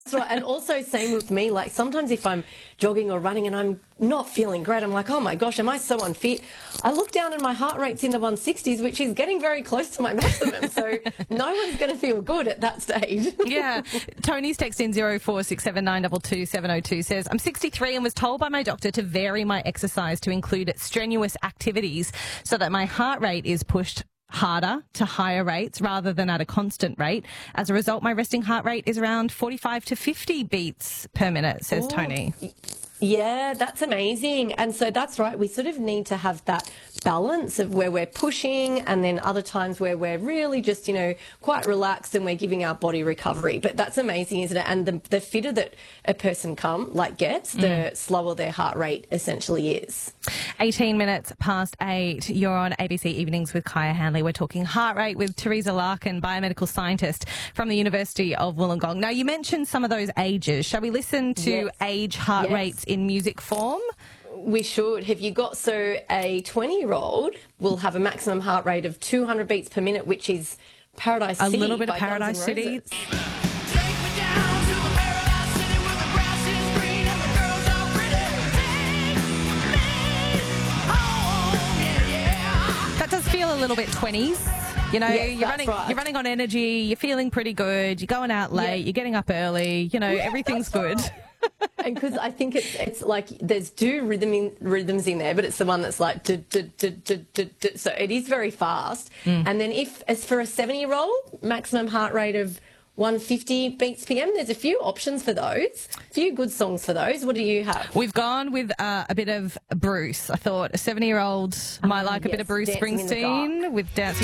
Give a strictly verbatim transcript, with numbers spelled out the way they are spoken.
That's right. And also same with me, like sometimes if I'm jogging or running and I'm not feeling great, I'm like, oh my gosh, am I so unfit? I look down and my heart rate's in the one sixties, which is getting very close to my maximum. So no one's going to feel good at that stage. Yeah. Tony's text in zero four six seven nine two two seven zero two says, I'm sixty-three and was told by my doctor to vary my exercise to include strenuous activities so that my heart rate is pushed harder to higher rates rather than at a constant rate. As a result, my resting heart rate is around forty-five to fifty beats per minute, says Ooh. Tony. Yeah, that's amazing. And so that's right. We sort of need to have that balance of where we're pushing and then other times where we're really just, you know, quite relaxed and we're giving our body recovery. But that's amazing, isn't it? And the, the fitter that a person come, like gets, the mm. slower their heart rate essentially is. eighteen minutes past eight. You're on A B C Evenings with Kaya Hanley. We're talking heart rate with Teresa Larkin, biomedical scientist from the University of Wollongong. Now, you mentioned some of those ages. Shall we listen to yes. age heart yes. rates in music form? We should. Have you got, so a twenty-year-old will have a maximum heart rate of two hundred beats per minute, which is Paradise a City. A little bit of Paradise City. That does feel a little bit twenties. You know, yes, you're running right. you're running on energy, you're feeling pretty good, you're going out late, yeah. you're getting up early, you know, yeah, everything's good. Right. And because I think it's it's like there's two rhythm in, rhythms in there, but it's the one that's like du, du, du, du, du, du, so it is very fast. Mm. And then if as for a seventy-year-old, maximum heart rate of one hundred fifty beats per m. There's a few options for those, a few good songs for those. What do you have? We've gone with uh, a bit of Bruce. I thought a seventy-year-old might um, like a yes, bit of Bruce Springsteen with Dancing